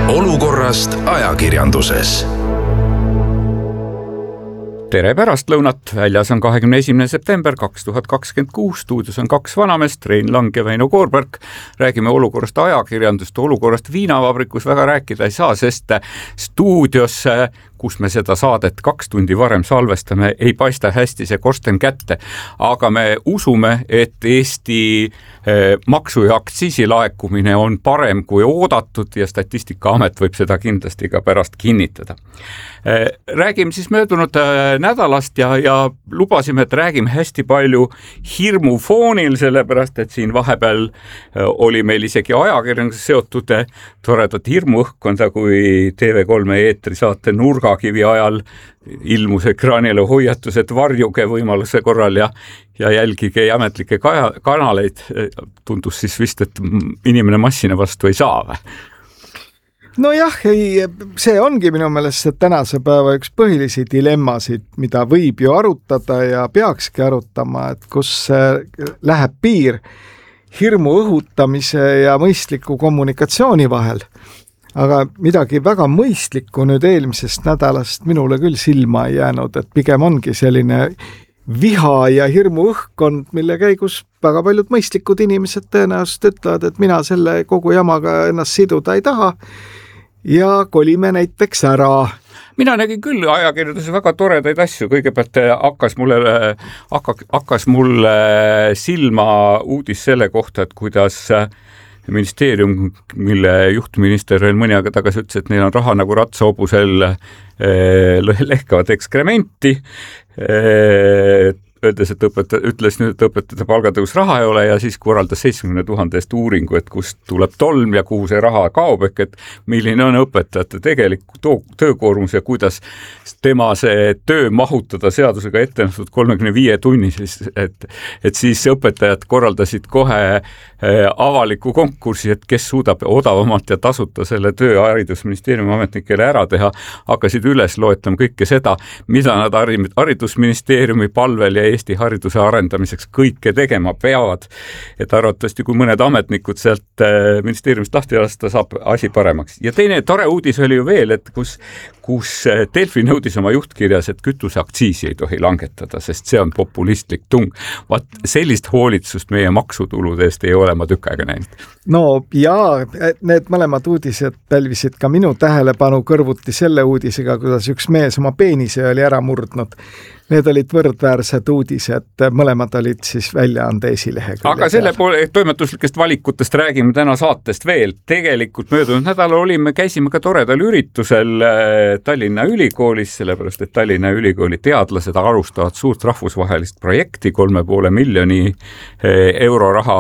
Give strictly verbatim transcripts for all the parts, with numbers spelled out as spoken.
olukorrast ajakirjanduses. Tere pärastlõunat, väljas on kahekümne esimene september kaks tuhat kakskümmend kuus, stuudios on kaks vanamest, Rein Lang ja Väino Koorberg. Räägime olukorrast ajakirjandust, olukorrast viinavabrikus väga rääkida ei saa, sest stuudios, kus me seda saadet kaks tundi varem salvestame, ei paista hästi see korsten kätte, aga me usume, et Eesti maksu- ja aktsiisilaekumine on parem kui oodatud ja Statistikaamet võib seda kindlasti ka pärast kinnitada. Räägime siis möödunud nädalast ja, ja lubasime, et räägime hästi palju hirmufoonil, sellepärast, et siin vahepeal oli meil isegi ajakirjandus seotud toredat hirmuõhkkonda, kui T V kolm eetri saate Nurgakivi ajal ilmus ekraanile hoiatus, et varjuge võimaluse korral ja, ja jälgige ametlikke kanaleid. Tundus siis vist, et inimene massina vastu ei saa või? No jah, ei, see ongi minu meelest tänase päeva üks põhilisi dilemmasid, mida võib ju arutada ja peakski arutama, et kus läheb piir hirmu õhutamise ja mõistliku kommunikatsiooni vahel. Aga midagi väga mõistlikku nüüd eelmisest nädalast minule küll silma ei jäänud, et pigem ongi selline viha ja hirmu õhkkond, mille käigus väga paljud mõistlikud inimesed tõenäoliselt ütlevad, et mina selle kogu jamaga ennast siduda ei taha ja kolime näiteks ära. Mina nägin küll ajakirjanduses väga toredaid asju, kõigepealt hakkas mulle, hakkas mulle silma uudis selle kohta, et kuidas ministeerium, mille juhtminister veel mõni aega tagasi ütles, et neil on raha nagu ratsaobusel lehkavad ekskrementi, öeldes, et õpeta, ütles nüüd, et õpetajate palgatõus raha ei ole ja siis korraldas seitsmekümne tuhande eest uuringu, et kust tuleb tolm ja kuhu see raha kaob, ehk et milline on õpetajate tegelik töökoormus ja kuidas tema see töö mahutada seadusega ette nähtud kolmekümne viie tunni, siis, et, et siis õpetajad korraldasid kohe avaliku konkursi, et kes suudab odavamalt ja tasuta selle töö haridusministeeriumi ametnikele ära teha, hakkasid üles loetama kõike seda, mida nad haridusministeeriumi palvel ja Eesti hariduse arendamiseks kõike tegema peavad, et arvatavasti kui mõned ametnikud sealt ministeeriumist lahti lasta, saab asi paremaks. Ja teine tore uudis oli ju veel, et kus, kus Delfi nõudis oma juhtkirjas, et kütuseaktsiisi ei tohi langetada, sest see on populistlik tung. Vaat sellist hoolitsust meie maksutulude eest ei ole ma tükk aega näinud. No jaa, need mõlemad uudised pälvisid ka minu tähelepanu kõrvuti selle uudisega, kuidas üks mees oma peenise oli ära murdnud. Need olid võrdväärsed uudised, mõlemad olid siis väljaande esilehe. Aga selle poole toimetuslikest valikutest räägime täna saatest veel. Tegelikult möödunud nädalal olime, käisime ka toredal üritusel Tallinna Ülikoolis, sellepärast et Tallinna Ülikooli teadlased alustavad suurt rahvusvahelist projekti, kolme poole miljoni euro raha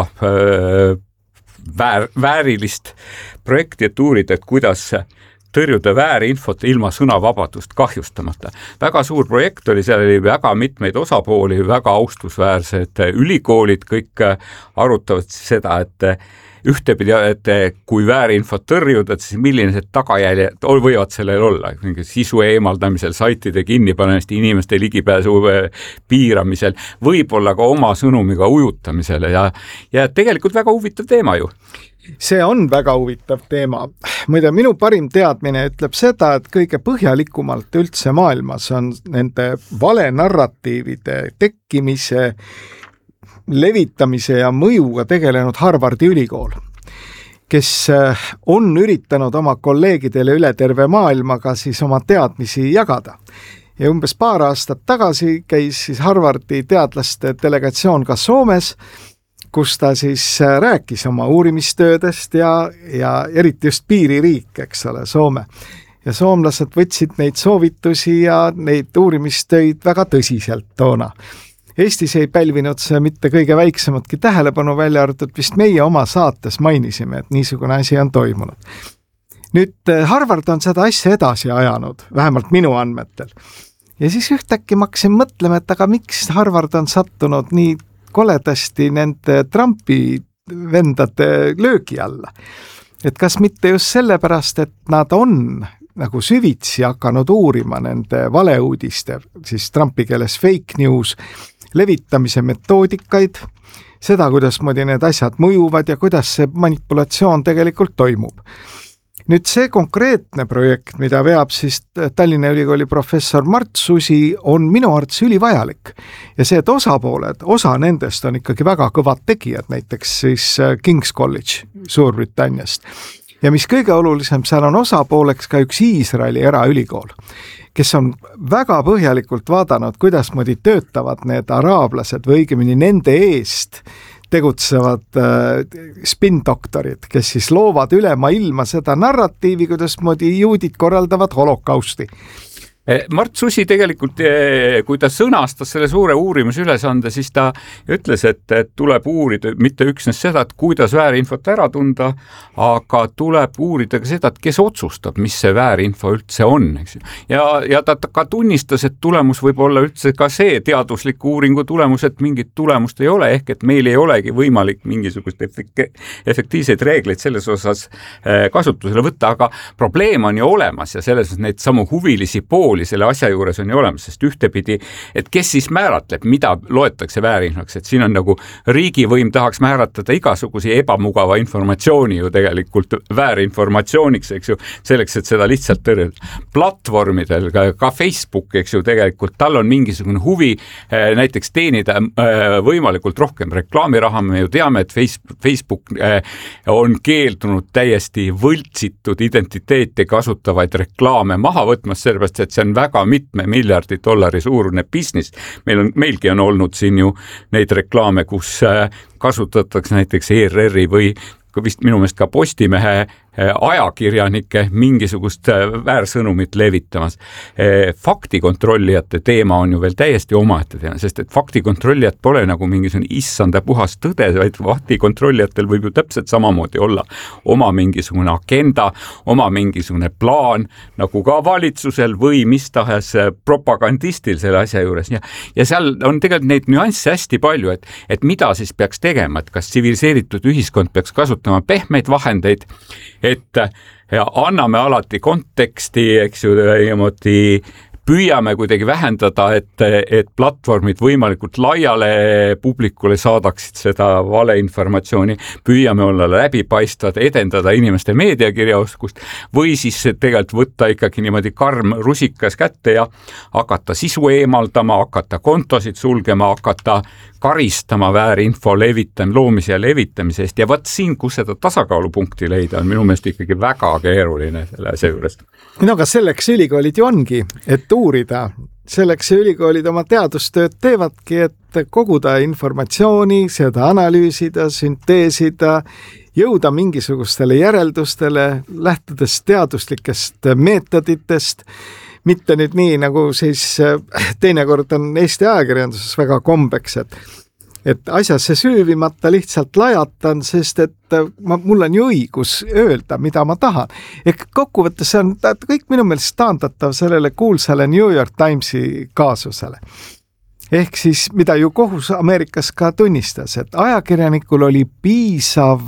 väär, väärilist projekti, et uurida, et kuidas tõrjuda väärinfot ilma sõnavabadust kahjustamata. Väga suur projekt oli, seal oli väga mitmeid osapooli, väga austusväärsed ülikoolid, kõik arutavad seda, et ühtepidi, et kui väärinfot tõrjuda, siis millised tagajäljed võivad sellel olla, sisu eemaldamisel, saitide kinnipanemist, inimeste ligipääsu piiramisel, võib-olla ka oma sõnumiga ujutamisele ja, ja tegelikult väga huvitav teema ju. See on väga huvitav teema. Muide, minu parim teadmine ütleb seda, et kõige põhjalikumalt üldse maailmas on nende valenarratiivide tekkimise, levitamise ja mõjuga tegelenud Harvardi ülikool, kes on üritanud oma kolleegidele üle terve maailmaga siis oma teadmisi jagada. Ja umbes paar aastat tagasi käis siis Harvardi teadlaste delegatsioon ka Soomes, kus ta siis rääkis oma uurimistöödest ja, ja eriti just piiririik, eks ole, Soome. Ja soomlased võtsid neid soovitusi ja neid uurimistöid väga tõsiselt toona. Eestis ei pälvinud see mitte kõige väiksematki tähelepanu, välja arvatud vist meie oma saates mainisime, et niisugune asi on toimunud. Nüüd Harvard on seda asja edasi ajanud, vähemalt minu andmetel. Ja siis ühtäkki ma hakkasin mõtlema, et aga miks Harvard on sattunud nii koledasti nende Trumpi vendade löögi alla. Et kas mitte just sellepärast, et nad on nagu süvitsi hakanud uurima nende valeuudiste, siis Trumpi keeles fake news, levitamise metoodikaid, seda, kuidas moodi need asjad mõjuvad ja kuidas see manipulatsioon tegelikult toimub. nüüd see konkreetne projekt, mida veab siis Tallinna Ülikooli professor Mart Susi, on minu arvates ülivajalik. Ja see, et osapooled, osa nendest on ikkagi väga kõvad tegijad, näiteks siis King's College Suurbritanniast. Ja mis kõige olulisem, seal on osapooleks ka üks Iisraeli eraülikool, kes on väga põhjalikult vaadanud, kuidas moodi töötavad need araablased või õigemini nende eest tegutsevad äh, spin-doktorid, kes siis loovad ülema ilma seda narratiivi, kuidas moodi juudid korraldavad holokausti. Mart Susi tegelikult, kui ta sõnastas selle suure uurimusülesande, siis ta ütles, et, et tuleb uurida mitte üksnes seda, et kuidas väärinfot ära tunda, aga tuleb uurida ka seda, et kes otsustab, mis see väärinfo üldse on. Eks? Ja, ja ta ka tunnistas, et tulemus võib olla üldse ka see teadusliku uuringu tulemus, et mingit tulemust ei ole, ehk et meil ei olegi võimalik mingisugust efektiivseid reegleid selles osas kasutusele võtta, aga probleem on ju olemas ja selles neid samu huvilisi pooli selle asja juures on ju olemas, sest ühtepidi, et kes siis määratleb, mida loetakse väärinfoks, et siin on nagu riigivõim tahaks määratleda igasugusi ebamugava informatsiooni ju tegelikult väärinformatsiooniks, eks ju, selleks, et seda lihtsalt tõrjuda. Platvormidel, ka, ka Facebook, eks ju, tegelikult tal on mingisugune huvi näiteks teenida võimalikult rohkem reklaamiraha, me ju teame, et Facebook on keeldunud täiesti võltsitud identiteeti kasutavaid reklaame maha võtmas, sellepärast, et see on väga mitme miljardi dollari suurune business. Meil on, meilgi on olnud siin ju neid reklaame, kus kasutatakse näiteks E R R-i või vist minu meelest ka Postimehe ajakirjanike mingisugust väärsõnumit levitamas. Faktikontrollijate teema on ju veel täiesti omaette teema, sest et faktikontrollijad pole nagu mingisugune issanda puhas tõde, vaid faktikontrollijatel võib ju täpselt samamoodi olla oma mingisugune agenda, oma mingisugune plaan, nagu ka valitsusel või mis tahes propagandistil selle asja juures. Ja, ja seal on tegelikult neid nüansse hästi palju, et, et mida siis peaks tegema, et kas tsiviliseeritud ühiskond peaks kasutama pehmeid vahendeid, et ja anname alati konteksti, eks ju, niimoodi püüame kuidagi vähendada, et, et platvormid võimalikult laiale publikule saadaksid seda valeinformatsiooni, püüame olla läbipaistvad, edendada inimeste meediakirjaoskust või siis tegelikult võtta ikkagi niimoodi karm rusikas kätte ja hakata sisu eemaldama, hakata kontosid sulgema, hakata karistama väärinfo levitam, loomise ja levitamise eest ja võt siin, kus seda tasakaalupunkti leida, on minu meelest ikkagi väga keeruline selle asja juures. No aga selleks ülikoolid ju ongi, et uurida, selleks ülikoolid oma teadustööd teevadki, et koguda informatsiooni, seda analüüsida, sünteesida, jõuda mingisugustele järeldustele, lähtudes teaduslikest meetoditest, mitte nüüd nii, nagu siis teinekord on Eesti ajakirjanduses väga kombeks, et, et asjasse süüvimata lihtsalt lajatan, sest et ma, mul on ju õigus öelda, mida ma tahan. Ehk kokkuvõttes on kõik minu meelest taandatav sellele kuulsale New York Timesi kaasusele. Ehk siis, mida ju kohus Ameerikas ka tunnistas, et ajakirjanikul oli piisav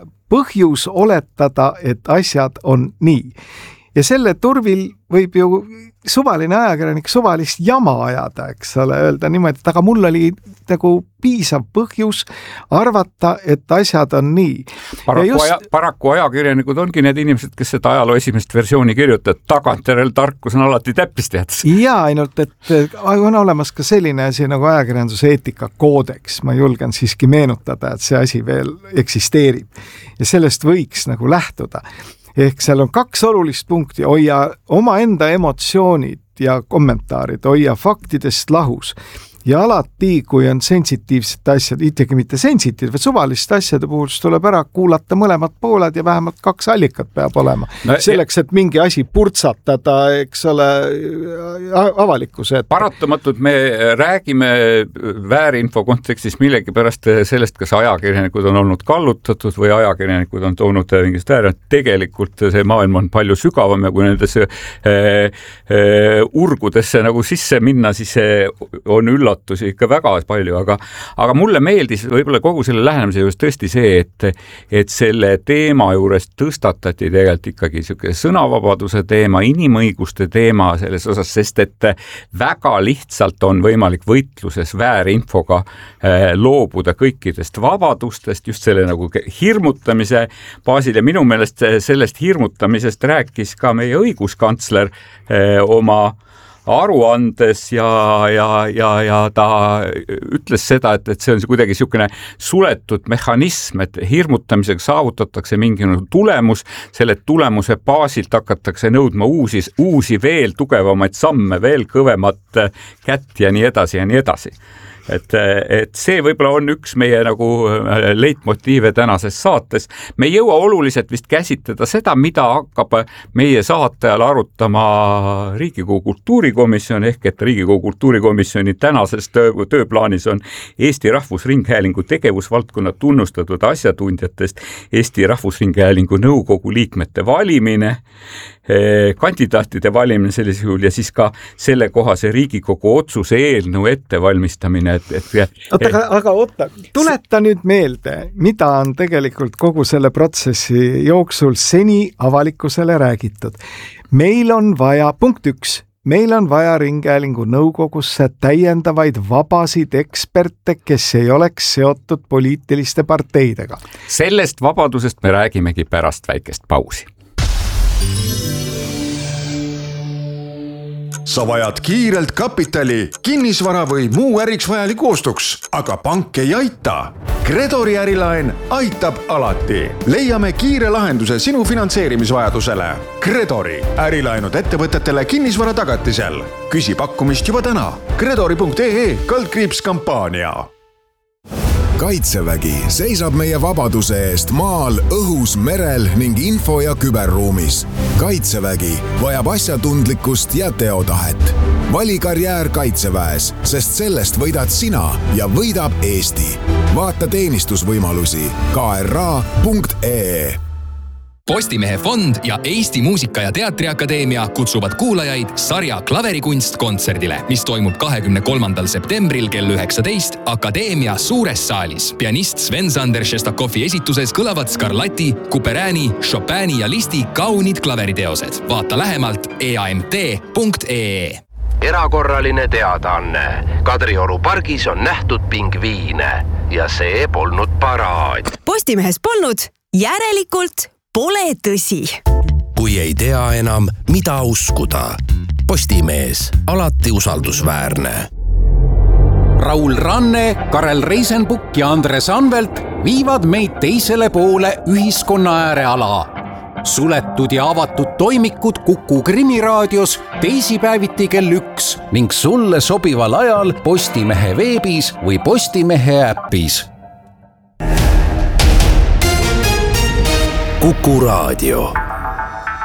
põhjus oletada, et asjad on nii. Ja selle turvil võib ju suvaline ajakirjanik suvalist jama ajada, eks ole, öelda niimoodi, et aga mul oli nagu piisav põhjus arvata, et asjad on nii. Paraku, just... aja, paraku ajakirjanikud ongi need inimesed, kes seda ajaloo esimest versiooni kirjutavad, tagantjärel tarkus on alati täppisteades. Ja ainult, et on olemas ka selline asi nagu ajakirjanduse eetikakoodeks, ma julgen siiski meenutada, et see asi veel eksisteerib ja sellest võiks nagu lähtuda. Ehk seal on kaks olulist punkti, hoia oma enda emotsioonid ja kommentaarid, hoia faktidest lahus. Ja alati, kui on sensitiivsed asjad, ikkagi mitte sensitiivsed, suvaliste asjade puhul tuleb ära kuulata mõlemad pooled ja vähemalt kaks allikat peab olema. No, selleks, et mingi asi purtsatada, eks ole, avalikkuse ette. Paratamatult me räägime väärinfo kontekstis millegi pärast sellest, kas ajakirjanikud on olnud kallutatud või ajakirjanikud on toonud mingist väärad. Tegelikult see maailm on palju sügavam ja kui nendesse äh, äh, urgudesse nagu sisse minna, siis see on üllatavalt muudatusi ikka väga palju, aga aga mulle meeldis võib-olla kogu selle lähenemise juures tõesti see, et et selle teema juures tõstatati tegelikult ikkagi niisugune sõnavabaduse teema, inimõiguste teema selles osas, sest et väga lihtsalt on võimalik võitluses väärinfoga loobuda kõikidest vabadustest just selle nagu hirmutamise baasil ja minu meelest sellest hirmutamisest rääkis ka meie õiguskantsler oma aruandes ja, ja, ja, ja ta ütles seda, et, et see on kuidagi niisugune suletud mehhanism, et hirmutamisega saavutatakse mingi tulemus, selle tulemuse baasilt hakatakse nõudma uusi, uusi veel tugevamaid samme, veel kõvemat kätt ja nii edasi ja nii edasi. Et, et see võib-olla on üks meie nagu leitmotiive tänases saates. Me ei jõua oluliselt vist käsitleda seda, mida hakkab meie saate ajal arutama Riigikogu kultuurikomisjon, ehk et Riigikogu kultuurikomisjoni tänases töö, tööplaanis on Eesti Rahvusringhäälingu tegevusvaldkonna tunnustatud asjatundjatest Eesti Rahvusringhäälingu nõukogu liikmete valimine, kandidaatide valimine sellisel juhul ja siis ka selle kohase Riigikogu otsuse eelnõu ettevalmistamine. Et, et, oota, aga, aga oota, tuleta nüüd meelde, mida on tegelikult kogu selle protsessi jooksul seni avalikkusele räägitud. Meil on vaja, punkt üks, meil on vaja Ringhäälingu nõukogusse täiendavaid vabasid eksperte, kes ei oleks seotud poliitiliste parteidega. Sellest vabadusest me räägimegi pärast väikest pausi. Sa vajad kiirelt kapitali, kinnisvara või muu äriks vajaliku ostuks, aga pank ei aita. Credori ärilaen aitab alati. Leiame kiire lahenduse sinu finantseerimisvajadusele. Credori ärilaenud ettevõtetele kinnisvara tagatisel. Küsi pakkumist juba täna. Credori punkt ee kaldkriips kampaania. Kaitsevägi seisab meie vabaduse eest maal, õhus, merel ning info- ja küberruumis. Kaitsevägi vajab asjatundlikkust ja teotahet. Vali karjäär Kaitseväes, sest sellest võidad sina ja võidab Eesti. Vaata teenistusvõimalusi ka er a punkt ee. Postimehe fond ja Eesti Muusika- ja Teatriakadeemia kutsuvad kuulajaid sarja Klaverikunst kontserdile, mis toimub kahekümne kolmandal septembril kell üheksateist Akadeemia suures saalis. Pianist Sven-Sander Šestakovi esituses kõlavad Scarlatti, Couperini, Chopini ja Listi kaunid klaveriteosed. Vaata lähemalt e a m t punkt ee. Erakorraline teadaanne. Kadrioru pargis on nähtud pingviine ja see polnud paraad. Postimehes polnud, järelikult pole tõsi. Kui ei tea enam, mida uskuda. Postimees, alati usaldusväärne. Raul Ranne, Karel Reisenbuk ja Andres Anvelt viivad meid teisele poole ühiskonna ääreala. Suletud ja avatud toimikud Kuku Krimiraadios teisipäeviti kell üks ning sulle sobival ajal Postimehe veebis või Postimehe äppis. Kuku Raadio.